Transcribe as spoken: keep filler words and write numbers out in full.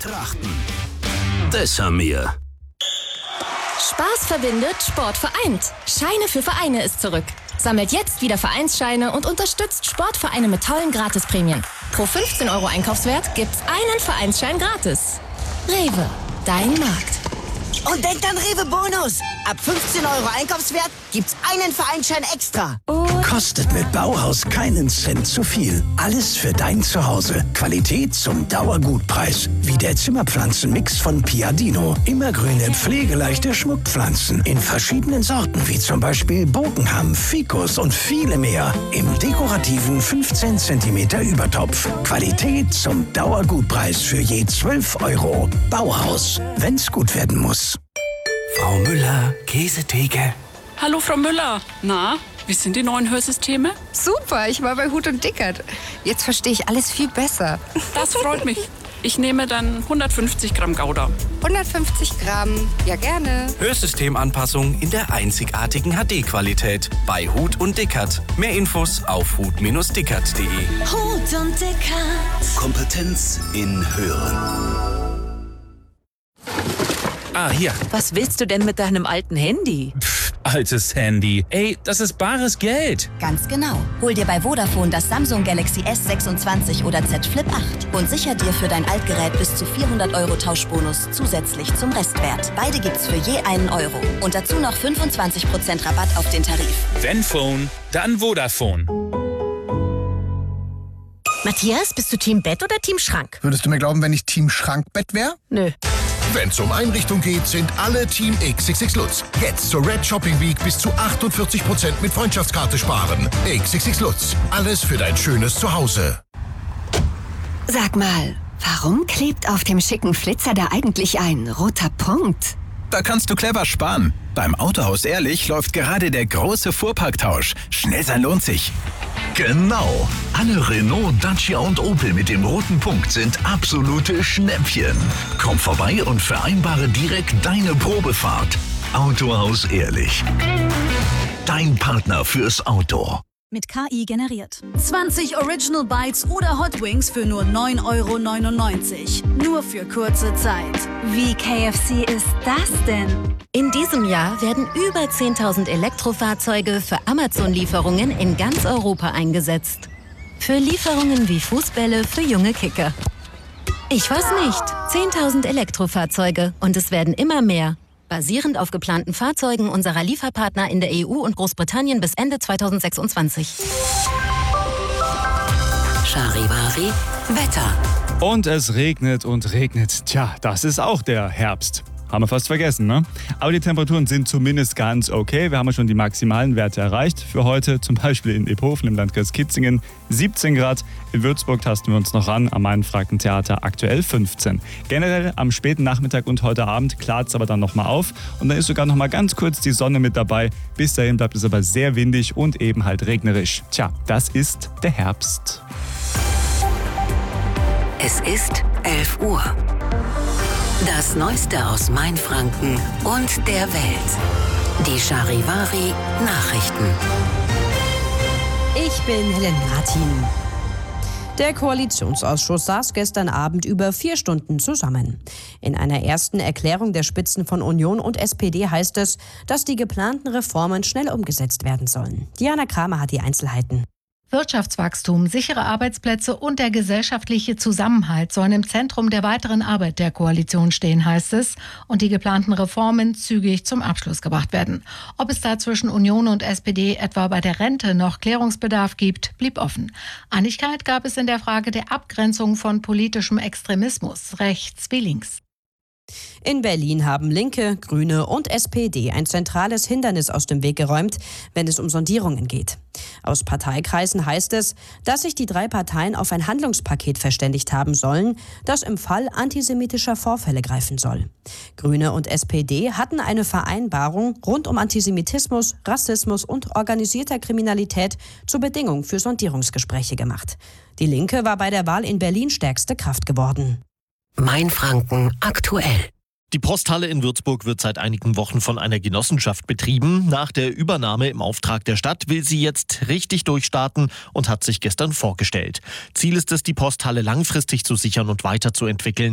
Trachten. Das haben wir. Spaß verbindet, Sport vereint. Scheine für Vereine ist zurück. Sammelt jetzt wieder Vereinsscheine und unterstützt Sportvereine mit tollen Gratisprämien. Pro fünfzehn Euro Einkaufswert gibt's einen Vereinsschein gratis. Rewe, dein Markt. Und denkt an Rewe Bonus. Ab fünfzehn Euro Einkaufswert gibt's einen Vereinsschein extra. Und Kostet mit Bauhaus keinen Cent zu viel. Alles für dein Zuhause. Qualität zum Dauergutpreis. Wie der Zimmerpflanzenmix von Piadino. Immergrüne, pflegeleichte Schmuckpflanzen. In verschiedenen Sorten, wie zum Beispiel Bogenham, Ficus und viele mehr. Im dekorativen fünfzehn Zentimeter Übertopf. Qualität zum Dauergutpreis für je zwölf Euro. Bauhaus, wenn's gut werden muss. Frau Müller, Käsetheke. Hallo Frau Müller. Na, wie sind die neuen Hörsysteme? Super, ich war bei Huth und Dickert. Jetzt verstehe ich alles viel besser. Das freut mich. Ich nehme dann hundertfünfzig Gramm Gouda. hundertfünfzig Gramm, ja gerne. Hörsystemanpassung in der einzigartigen H D-Qualität. Bei Huth und Dickert. Mehr Infos auf huth dickert punkt de. Huth und Dickert. Kompetenz in Hören. Ah, hier. Was willst du denn mit deinem alten Handy? Pff, altes Handy. Ey, das ist bares Geld. Ganz genau. Hol dir bei Vodafone das Samsung Galaxy S sechsundzwanzig oder Z Flip acht und sicher dir für dein Altgerät bis zu vierhundert Euro Tauschbonus zusätzlich zum Restwert. Beide gibt's für je einen Euro. Und dazu noch fünfundzwanzig Prozent Rabatt auf den Tarif. Wenn Phone, dann Vodafone. Matthias, bist du Team Bett oder Team Schrank? Würdest du mir glauben, wenn ich Team Schrankbett wäre? Nö. Wenn es um Einrichtung geht, sind alle Team X X X Lutz. Jetzt zur Red Shopping Week bis zu achtundvierzig Prozent mit Freundschaftskarte sparen. X X X Lutz. Alles für dein schönes Zuhause. Sag mal, warum klebt auf dem schicken Flitzer da eigentlich ein roter Punkt? Da kannst du clever sparen. Beim Autohaus Ehrlich läuft gerade der große Fuhrparktausch. Schnell sein lohnt sich. Genau. Alle Renault, Dacia und Opel mit dem roten Punkt sind absolute Schnäppchen. Komm vorbei und vereinbare direkt deine Probefahrt. Autohaus Ehrlich. Dein Partner fürs Auto. Mit K I generiert. zwanzig Original Bites oder Hot Wings für nur neun Euro neunundneunzig. Nur für kurze Zeit. Wie K F C ist das denn? In diesem Jahr werden über zehntausend Elektrofahrzeuge für Amazon-Lieferungen in ganz Europa eingesetzt. Für Lieferungen wie Fußbälle für junge Kicker. Ich weiß nicht. zehntausend Elektrofahrzeuge und es werden immer mehr. Basierend auf geplanten Fahrzeugen unserer Lieferpartner in der E U und Großbritannien bis Ende zweitausendsechsundzwanzig. Charivari, Wetter. Und es regnet und regnet. Tja, das ist auch der Herbst. Haben wir fast vergessen, ne? Aber die Temperaturen sind zumindest ganz okay. Wir haben ja schon die maximalen Werte erreicht. Für heute zum Beispiel in Iphofen im Landkreis Kitzingen siebzehn Grad. In Würzburg tasten wir uns noch ran. Am Main-Franken-Theater aktuell fünfzehn. Generell am späten Nachmittag und heute Abend klart es aber dann nochmal auf. Und dann ist sogar nochmal ganz kurz die Sonne mit dabei. Bis dahin bleibt es aber sehr windig und eben halt regnerisch. Tja, das ist der Herbst. Es ist elf Uhr. Das Neueste aus Mainfranken und der Welt. Die Charivari Nachrichten. Ich bin Helen Martin. Der Koalitionsausschuss saß gestern Abend über vier Stunden zusammen. In einer ersten Erklärung der Spitzen von Union und S P D heißt es, dass die geplanten Reformen schnell umgesetzt werden sollen. Diana Kramer hat die Einzelheiten. Wirtschaftswachstum, sichere Arbeitsplätze und der gesellschaftliche Zusammenhalt sollen im Zentrum der weiteren Arbeit der Koalition stehen, heißt es, und die geplanten Reformen zügig zum Abschluss gebracht werden. Ob es da zwischen Union und S P D etwa bei der Rente noch Klärungsbedarf gibt, blieb offen. Einigkeit gab es in der Frage der Abgrenzung von politischem Extremismus, rechts wie links. In Berlin haben Linke, Grüne und S P D ein zentrales Hindernis aus dem Weg geräumt, wenn es um Sondierungen geht. Aus Parteikreisen heißt es, dass sich die drei Parteien auf ein Handlungspaket verständigt haben sollen, das im Fall antisemitischer Vorfälle greifen soll. Grüne und S P D hatten eine Vereinbarung rund um Antisemitismus, Rassismus und organisierter Kriminalität zur Bedingung für Sondierungsgespräche gemacht. Die Linke war bei der Wahl in Berlin stärkste Kraft geworden. Mainfranken aktuell. Die Posthalle in Würzburg wird seit einigen Wochen von einer Genossenschaft betrieben. Nach der Übernahme im Auftrag der Stadt will sie jetzt richtig durchstarten und hat sich gestern vorgestellt. Ziel ist es, die Posthalle langfristig zu sichern und weiterzuentwickeln.